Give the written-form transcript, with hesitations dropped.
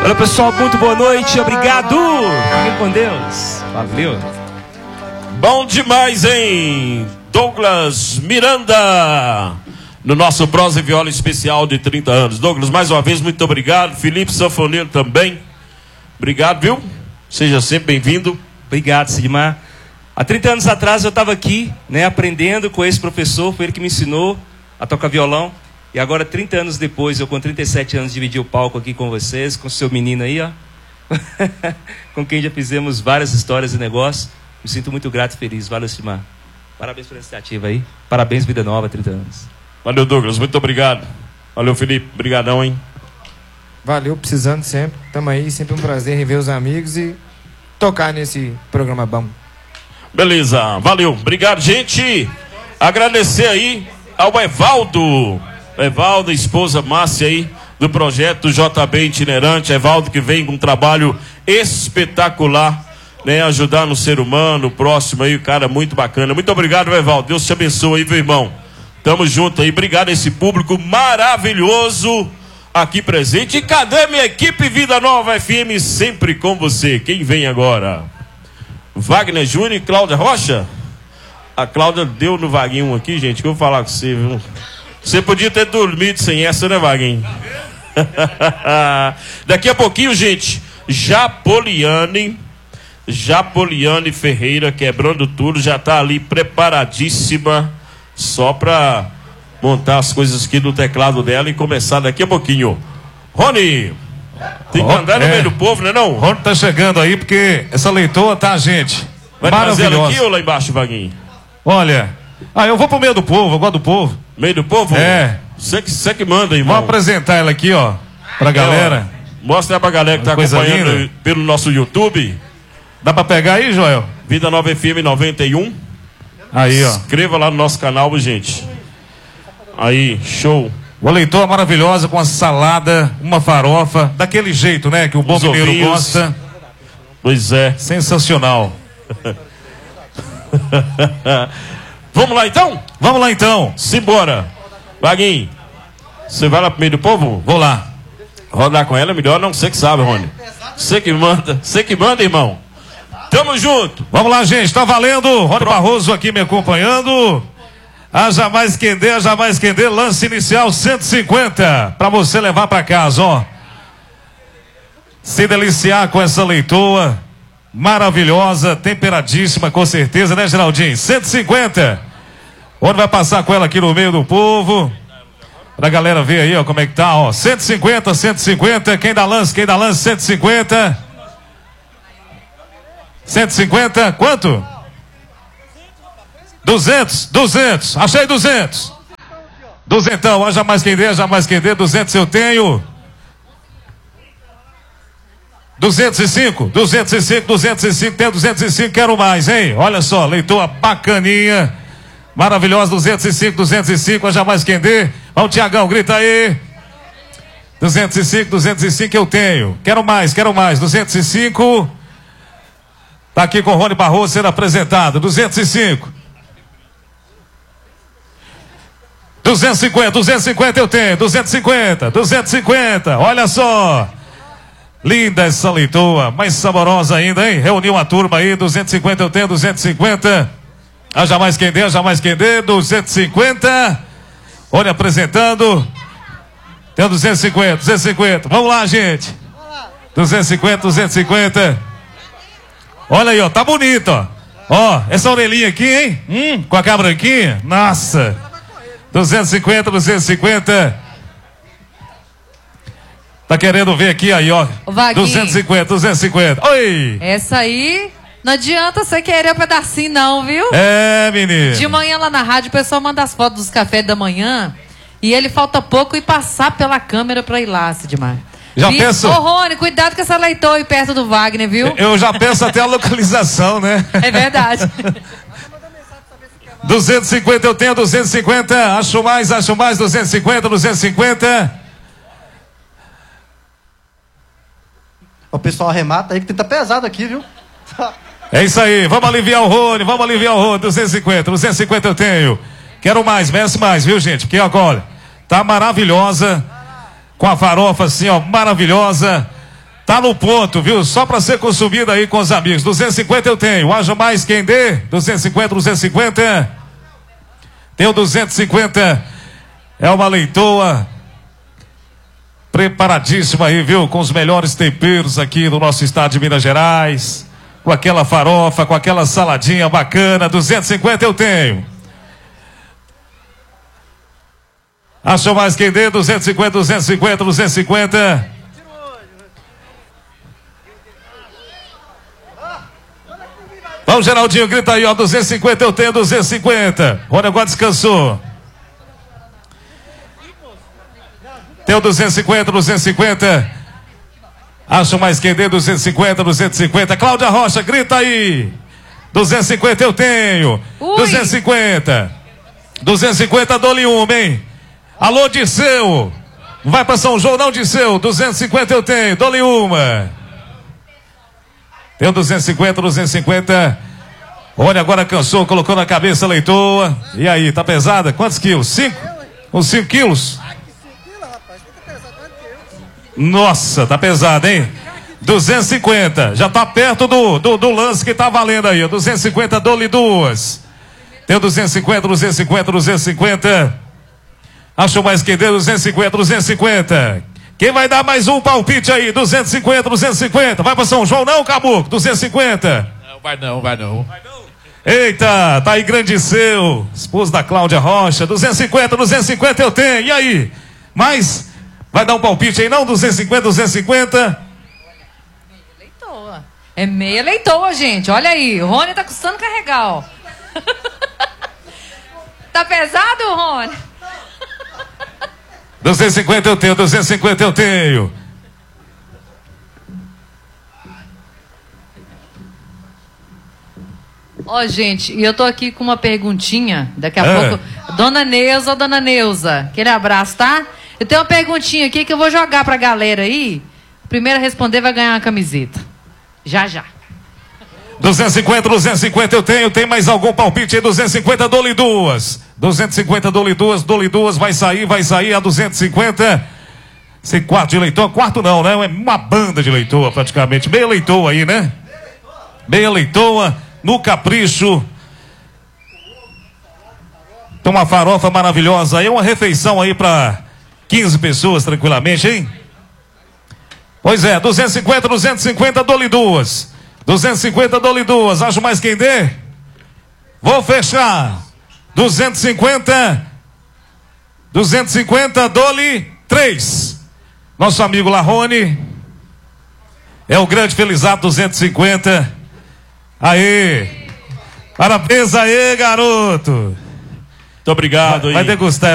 Olha, pessoal, muito boa noite, obrigado. Fiquem com Deus. Valeu. Bom demais, hein? Douglas Miranda, no nosso prosa e viola especial de 30 anos. Douglas, mais uma vez, muito obrigado. Felipe Sanfoneiro também. Obrigado, viu? Seja sempre bem-vindo. Obrigado, Sidmar. Há 30 anos atrás eu estava aqui, né, aprendendo com esse professor, foi ele que me ensinou a tocar violão. E agora, 30 anos depois, eu com 37 anos dividi o palco aqui com vocês, com o seu menino aí, ó. Com quem já fizemos várias histórias e negócios. Me sinto muito grato e feliz. Valeu, Sidmar. Parabéns pela iniciativa aí. Parabéns, Vida Nova, 30 anos. Valeu, Douglas, muito obrigado. Valeu, Felipe, obrigadão, hein? Valeu, precisando sempre. Tamo aí, sempre um prazer rever os amigos e tocar nesse programa bom. Beleza, valeu, obrigado, gente. Agradecer aí ao Evaldo, esposa Márcia aí, do projeto JB Itinerante. Evaldo que vem com um trabalho espetacular, né? Ajudar no ser humano, o próximo aí, cara, muito bacana. Muito obrigado, Evaldo, Deus te abençoe aí, meu irmão. Tamo junto aí, obrigado a esse público maravilhoso aqui presente. E cadê minha equipe Vida Nova FM, sempre com você? Quem vem agora? Wagner Júnior e Cláudia Rocha? A Cláudia deu no Vaguinho aqui, gente, que eu vou falar com você, viu? Você podia ter dormido sem essa, né, Vaguinho? Daqui a pouquinho, gente, Japoliane Ferreira, quebrando tudo, já tá ali preparadíssima, só pra montar as coisas aqui no teclado dela e começar daqui a pouquinho. Rony, tem que andar no meio do povo, né não? Rony tá chegando aí porque essa leitoa tá, gente, vai trazer ela maravilhosa. aqui ou lá embaixo, Vaguinho? Olha, eu vou pro meio do povo, eu gosto do povo. Meio do povo? É. Você que manda, irmão. Vamos apresentar ela aqui, ó, pra galera. Mostra pra galera que tá Coisa acompanhando linda. pelo nosso YouTube. Dá pra pegar aí, Joel? Vida Nova FM 91. Aí, ó. Inscreva lá no nosso canal, gente. Aí, show. Uma leitoa maravilhosa com uma salada, uma farofa, daquele jeito, né, que o bom Os mineiro ovinhos. gosta. Pois é. Sensacional. Vamos lá então? Vamos lá então. Simbora. Vaguinho, você vai lá pro meio do povo? Vou lá. Rodar com ela é melhor, não? Você que sabe, Rony. Você que manda, irmão. Tamo junto. Vamos lá, gente, tá valendo. Rony Barroso aqui me acompanhando. A Jamais Quender, lance inicial 150 para você levar para casa, ó. Se deliciar com essa leitoa maravilhosa, temperadíssima, com certeza, né, Geraldinho? 150. Onde vai passar com ela aqui no meio do povo? Pra galera ver aí, ó, como é que tá, ó. 150. Quem dá lance, 150. 150, quanto? 200. Achei 200. 200, ó, Jamais Quender, 200 eu tenho. 205, tem 205, quero mais, hein? Olha só, leitoa bacaninha, maravilhosa, 205, a Jamais Quender. Vamos, Tiagão, grita aí. 205 eu tenho. Quero mais, 205. Tá aqui com o Rony Barroso sendo apresentado, 205. 250 eu tenho, 250, olha só. Linda essa leitoa, mais saborosa ainda, hein? Reuniu a turma aí, 250 eu tenho, 250. A Jamais Quender, 250. Olha, apresentando. Tem 250. Vamos lá, gente. 250. Olha aí, ó, tá bonito, ó. Ó, essa orelhinha aqui, hein? Com a cara branquinha. Nossa. 250. Tá querendo ver aqui aí, ó. 250. Oi! Essa aí, não adianta você querer um pedacinho não, viu? É, menino. De manhã lá na rádio, o pessoal manda as fotos dos cafés da manhã e ele falta pouco e passar pela câmera pra ir lá, Sidmar. Já penso... Ô, Rony, cuidado com essa leitoa aí perto do Wagner, viu? Eu já penso até a localização, né? É verdade. 250 eu tenho, 250. Acho mais, 250. O pessoal arremata aí que tá pesado aqui, viu? É isso aí, vamos aliviar o Rony, 250 eu tenho. Quero mais, merece mais, viu, gente? Porque agora tá maravilhosa, com a farofa assim, ó, maravilhosa. Tá no ponto, viu? Só pra ser consumido aí com os amigos. 250 eu tenho. Haja mais quem dê. 250, 250. Tem o 250. É uma leitoa preparadíssima aí, viu? Com os melhores temperos aqui do nosso estado de Minas Gerais. Com aquela farofa, com aquela saladinha bacana. 250 eu tenho. Achou mais quem dê? 250, 250, 250. Vamos, Geraldinho, grita aí, ó. 250 eu tenho, 250. Rony agora descansou. Tem o 250, 250. Acho mais quem dê? 250, 250. Cláudia Rocha, grita aí. 250 eu tenho. Ui. 250. 250, dou-lhe uma, hein? Alô, Disseu. Não vai pra São João, não, Disseu. 250 eu tenho, dou-lhe uma. Tem o 250, 250. Olha, agora cansou, colocou na cabeça a leitoa. E aí, tá pesada? Quantos quilos? 5? Uns 5 quilos? Nossa, tá pesada, hein? 250. Já tá perto do lance que tá valendo aí. 250, dou-lhe duas. Tem o 250, 250, 250. Achou mais quem deu? 250, 250. Quem vai dar mais um palpite aí? 250, 250. Vai pra São João não, Caboclo? 250. Não, vai não, vai não. Eita, tá aí grande seu. Esposo da Cláudia Rocha. 250, 250 eu tenho. E aí? Mais? Vai dar um palpite aí não? 250, 250. Leitoa. É meia leitoa, gente. Olha aí. O Rony tá custando carregar, ó. Tá pesado, Rony? 250 eu tenho, 250 eu tenho. Ó, gente, e eu tô aqui com uma perguntinha. Daqui a pouco. Dona Neuza, aquele abraço, tá? Eu tenho uma perguntinha aqui que eu vou jogar pra galera aí. O primeiro a responder vai ganhar uma camiseta. Já, já. 250, 250 eu tenho. Tem mais algum palpite aí? 250, dou-lhe duas. 250, dou-lhe duas. Vai sair a 250. Esse quarto de leitoa. Quarto não, né? É uma banda de leitoa praticamente. Meia leitoa aí, né? Meia leitoa. No capricho. Tem uma farofa maravilhosa aí. Uma refeição aí pra 15 pessoas tranquilamente, hein? Pois é, 250, 250, dou-lhe duas. 250, dou-lhe duas. Acho mais quem dê? Vou fechar. 250, dou-lhe 3. Nosso amigo Larrone é o grande felizardo. 250. Aê! Parabéns aí, garoto. Muito obrigado aí. Vai degustar.